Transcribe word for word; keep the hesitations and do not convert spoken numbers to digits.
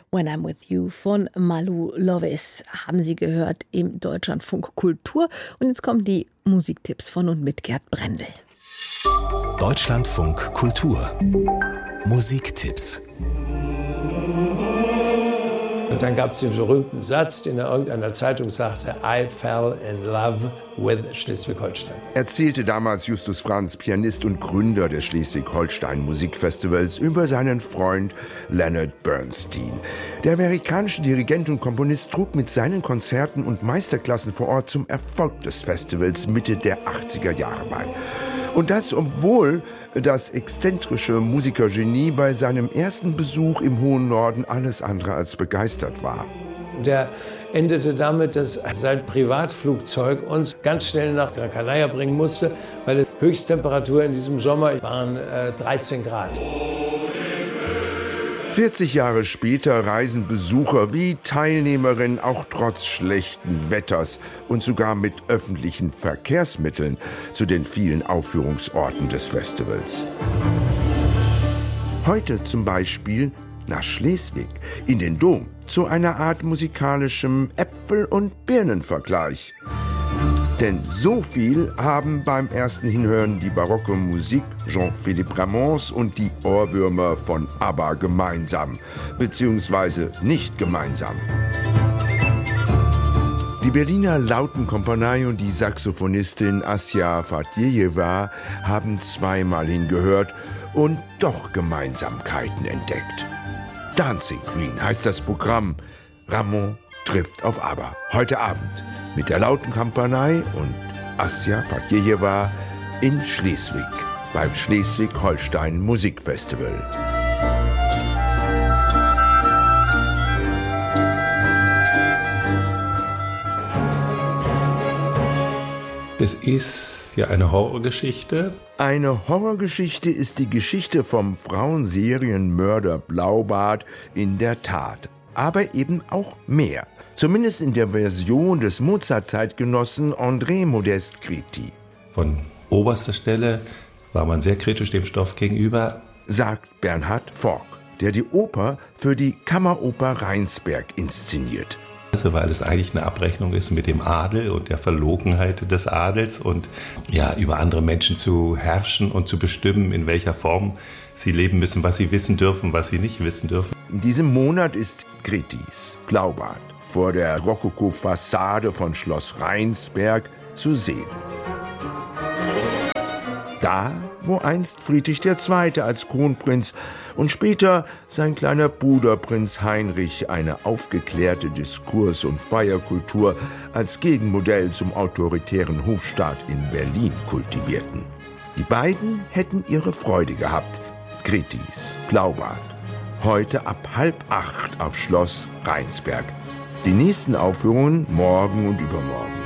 When I'm With You von Malou Lovis haben Sie gehört im Deutschlandfunk Kultur. Und jetzt kommen die Musiktipps von und mit Gerd Brendel. Deutschlandfunk Kultur Musiktipps. Und dann gab es den berühmten Satz, den er irgendeiner Zeitung sagte: I fell in love with Schleswig-Holstein. Erzählte damals Justus Franz, Pianist und Gründer des Schleswig-Holstein Musikfestivals, über seinen Freund Leonard Bernstein. Der amerikanische Dirigent und Komponist trug mit seinen Konzerten und Meisterklassen vor Ort zum Erfolg des Festivals Mitte der achtziger Jahre bei. Und das, obwohl das exzentrische Musikergenie bei seinem ersten Besuch im hohen Norden alles andere als begeistert war. Der endete damit, dass sein Privatflugzeug uns ganz schnell nach Gran Canaria bringen musste, weil die Höchsttemperatur in diesem Sommer waren äh, dreizehn Grad. vierzig Jahre später reisen Besucher wie Teilnehmerinnen auch trotz schlechten Wetters und sogar mit öffentlichen Verkehrsmitteln zu den vielen Aufführungsorten des Festivals. Heute zum Beispiel nach Schleswig, in den Dom, zu einer Art musikalischem Äpfel- und Birnenvergleich. Denn so viel haben beim ersten Hinhören die barocke Musik Jean-Philippe Ramon's und die Ohrwürmer von ABBA gemeinsam, beziehungsweise nicht gemeinsam. Die Berliner Lautenkompanie und die Saxophonistin Assia Fatjejewa haben zweimal hingehört und doch Gemeinsamkeiten entdeckt. Dancing Queen heißt das Programm. Ramon trifft auf ABBA. Heute Abend mit der Lautenkompanie und Assia Fatjejewa in Schleswig beim Schleswig-Holstein Musikfestival. Das ist ja eine Horrorgeschichte. Eine Horrorgeschichte ist die Geschichte vom Frauenserienmörder Blaubart in der Tat. Aber eben auch mehr. Zumindest in der Version des Mozart-Zeitgenossen André Modeste Criti. Von oberster Stelle war man sehr kritisch dem Stoff gegenüber, sagt Bernhard Fork, der die Oper für die Kammeroper Rheinsberg inszeniert. Also, weil es eigentlich eine Abrechnung ist mit dem Adel und der Verlogenheit des Adels und ja, über andere Menschen zu herrschen und zu bestimmen, in welcher Form sie leben müssen, was sie wissen dürfen, was sie nicht wissen dürfen. In diesem Monat ist Critis Blaubart vor der Rokoko-Fassade von Schloss Rheinsberg zu sehen. Da, wo einst Friedrich der Zweite als Kronprinz und später sein kleiner Bruder Prinz Heinrich eine aufgeklärte Diskurs- und Feierkultur als Gegenmodell zum autoritären Hofstaat in Berlin kultivierten. Die beiden hätten ihre Freude gehabt. Critis Blaubart. Heute ab halb acht auf Schloss Rheinsberg. Die nächsten Aufführungen morgen und übermorgen.